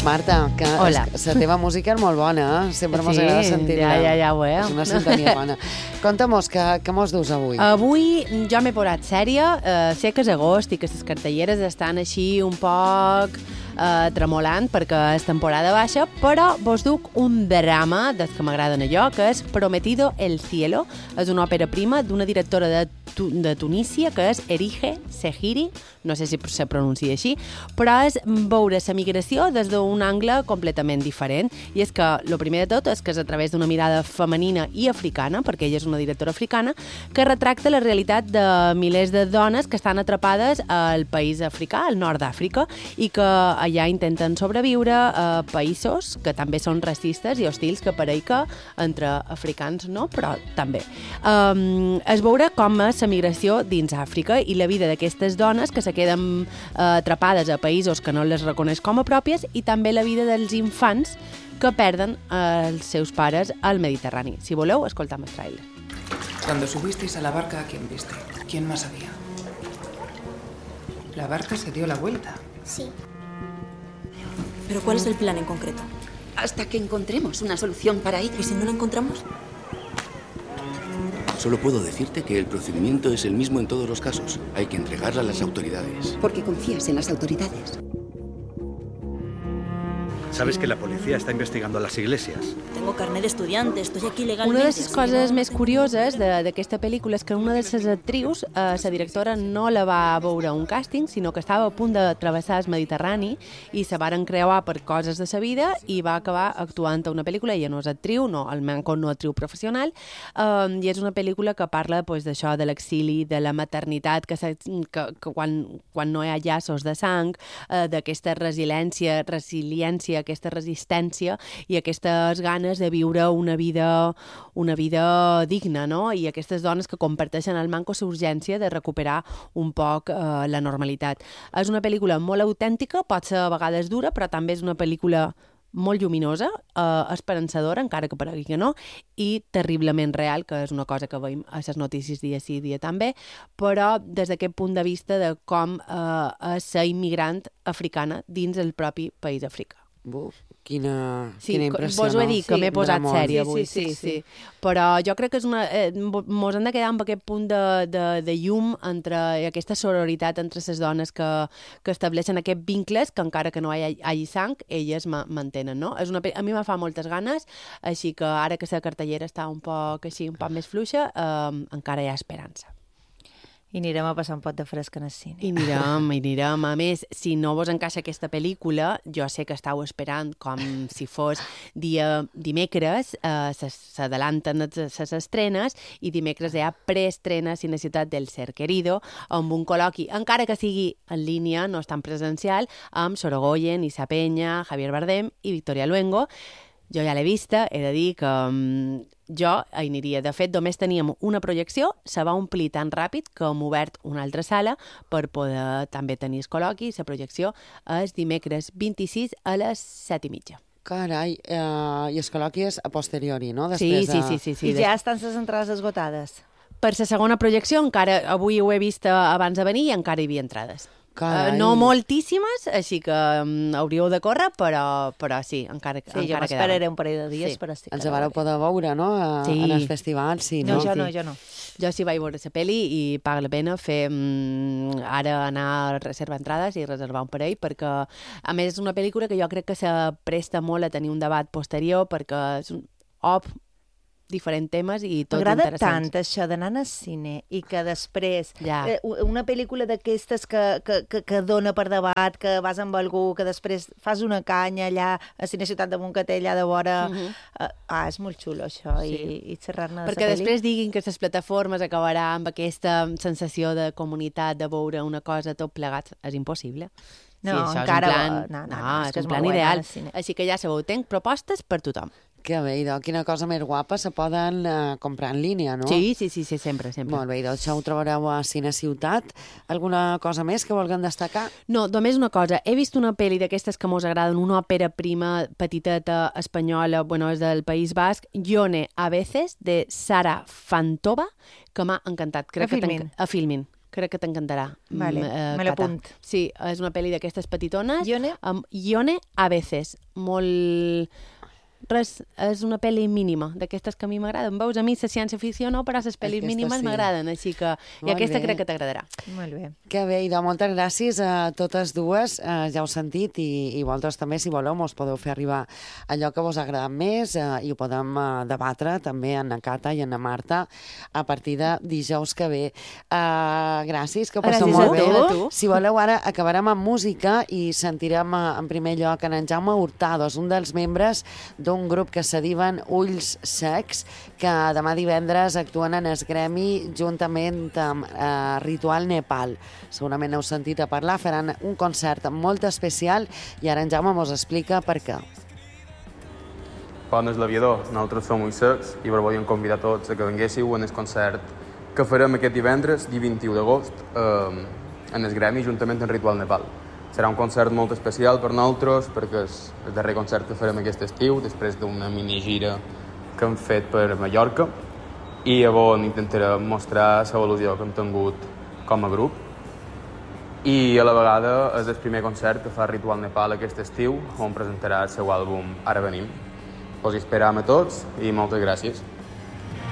Marta, que Hola. la teva música és molt bona, Sempre mos agrada sentir-la. Ja ho És una sintonia bona. Conta-mos, què mos dus avui? Avui jo m'he posat sèria. Sé que és agost i que les cartelleres estan així un poc tremolant perquè és temporada baixa, però vos duc un drama dels que m'agraden allò, que és Prometido el cielo. És una òpera prima d'una directora de Tunísia, que és Erige Sehiri, no sé si se pronuncia així, però és veure la migració des d'un angle completament diferent. I és que, el primer de tot, és que és a través d'una mirada femenina i africana, perquè ella és una directora africana, que retracta la realitat de milers de dones que estan atrapades al país africà, al nord d'Àfrica, i que allà intenten sobreviure a països que també són racistes i hostils, que pareix que entre africans no, però també. Es veure com és la migració dins Àfrica i la vida d'aquestes dones que se queden atrapades a països que no les reconeix com a pròpies, i també la vida dels infants que perden els seus pares al Mediterrani. Si voleu, escoltam el tràiler. Cuando subisteis a la barca, ¿a quién viste? ¿Quién más había? La barca se dio la vuelta. Sí. ¿Pero cuál es el plan en concreto? Hasta que encontremos una solución para ello. ¿Y si no la encontramos? Solo puedo decirte que el procedimiento es el mismo en todos los casos. Hay que entregarla a las autoridades. Porque confías en las autoridades. ¿Sabes que la policía está investigando a las iglesias? Tengo carnet de estudiante, estoy aquí Una legalmente. de les coses més curioses d'aquesta pel·lícula és que una de les actrius, la directora, no la va veure a un càsting, sinó que estava a punt de travessar el Mediterrani i se varen creuar per coses de sa vida i va acabar actuant a una pel·lícula. Ella no és actriu, no, almenys no actriu professional, i és una pel·lícula que parla d'això, de l'exili, de la maternitat, que quan no hi ha llaços de sang, d'aquesta resiliència, aquesta resistència i aquestes ganes de viure una vida digna, no? I aquestes dones que comparteixen el manco la urgència de recuperar un poc la normalitat. És una pel·lícula molt autèntica, pot ser a vegades dura, però també és una pel·lícula molt lluminosa, esperançadora, encara que paregui que no, i terriblement real, que és una cosa que veiem a les notícies dia sí, dia també, però des d'aquest punt de vista de com és ser immigrant africana dins el propi país africà. Quina impressió, vos ho he dit, que m'he posat sèria avui. Sí. Però jo crec que mos hem de quedar amb aquest punt de llum entre aquesta sororitat entre les dones que estableixen aquests vincles que encara que no hi hagi sang, elles mantenen, no? A mi me fa moltes ganes, així que ara que la cartellera està un poc més fluixa, encara hi ha esperança. I anirem a passar un pot de fresc en el cine. I anirem. A més, si no vos encaixa aquesta pel·lícula, jo sé que estàu esperant com si fos dia dimecres, s'adalanten les estrenes, i dimecres hi ha preestrenes en la ciutat del Ser Querido, amb un col·loqui, encara que sigui en línia, no és tan presencial, amb Sorogoyen, Isa Peña, Javier Bardem i Victoria Luengo. Jo ja l'he vista, he de dir que jo aniria. De fet, només teníem una projecció, se va omplir tan ràpid que hem obert una altra sala per poder també tenir el col·loqui. La projecció és dimecres 26 a les 7:30. Carai, i el col·loqui és a posteriori, no? Sí. I ja estan les entrades esgotades. Per la segona projecció, encara avui ho he vist abans de venir i encara hi havia entrades. No moltíssimes, així que hauríeu de córrer, però sí, encara quedava. Sí, jo m'esperaré un parell de dies, però sí. Els vareu poder veure, no? En el festival, sí. No, jo no. Jo sí vaig veure la pel·li i paga la pena fer ara anar a reservar entrades i reservar un parell, perquè a més és una pel·lícula que jo crec que se presta molt a tenir un debat posterior, perquè és diferents temes i tot interessants. M'agrada tant això d'anar al cine i que després una pel·lícula d'aquestes que dona per debat, que vas amb algú, que després fas una canya allà a Cine Ciutat d'Amunt que té allà de vora. És molt xulo això, i xerrar-ne de la pel·li. Perquè després diguin que les plataformes acabarà amb aquesta sensació de comunitat, de veure una cosa tot plegat. És impossible. No, encara... No, és un plan ideal. Així que ja sabeu, tenc propostes per tothom. Que bé, idò, quina cosa més guapa, se poden comprar en línia, no? Sí, sempre. Molt bé, idò, això ho trobareu a Cine Ciutat. Alguna cosa més que vulguem destacar? No, només una cosa. He vist una pel·li d'aquestes que mos agraden, una òpera prima, petiteta, espanyola, és del País Basc, Yone a veces, de Sara Fantova, que m'ha encantat. A Filmin. A Filmin. crec que t'encantarà. Vale, me l'apunt. Sí, és una pel·li d'aquestes petitones. Ione? Ione a veces. Molt... Res, és una pel·li mínima, d'aquestes que a mi m'agraden. Veus, a mi la ciència-ficció no, però les pel·lis mínimes m'agraden, així que... I aquesta crec que t'agradarà. Molt bé. Que bé, idò, moltes gràcies a totes dues. Ja heu sentit i vosaltres també, si voleu, mos podeu fer arribar allò que vos ha agradat més i ho podem debatre també en la Cata i en la Marta a partir de dijous que ve. Gràcies, que ho passeu molt bé. Si voleu, ara acabarem amb música i sentirem en primer lloc en Jaume Hurtado, un dels membres d'un grup que se diuen Ulls Secs, que demà divendres actuen en el Gremi juntament amb Ritual Nepal. Segurament heu sentit a parlar, faran un concert molt especial i ara en Jaume mos explica per què. Bon, és l'Aviador, nosaltres som Ulls Secs i vos volíem convidar tots a que venguéssiu en el concert que farem aquest divendres, dia 21 d'agost, en el Gremi juntament amb Ritual Nepal. Serà un concert molt especial per nosaltres perquè és el darrer concert que farem aquest estiu després d'una minigira que hem fet per Mallorca i on intentarem mostrar l'evolució que hem tingut com a grup i a la vegada és el primer concert que fa Ritual Nepal aquest estiu on presentarà el seu àlbum Ara venim. Us hi esperam a tots i moltes gràcies.